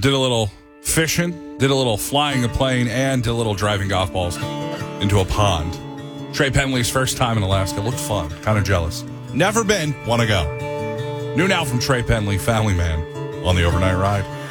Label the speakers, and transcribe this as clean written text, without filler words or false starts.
Speaker 1: did a little fishing, did a little flying a plane, and did a little driving golf balls into a pond. Trey Penley's first time in Alaska. Looked fun. Kind of jealous. Never been. Want to go. New now from Trey Penley, Family Man, on the Overnight Ride.